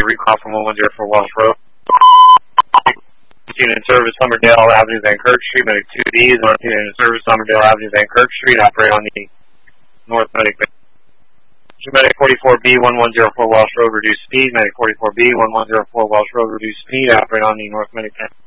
recall from 114 Walsh Road. Unit in service, Somerdale Avenue, Van Kirk Street, Medic 2D is North Unit in service, Somerdale Avenue, Van Kirk Street, operate on the North Medic. Medic 44B, 1104 Walsh Road, reduce speed. Medic 44B, 1104 Walsh Road, reduce speed, operate on the North Medic.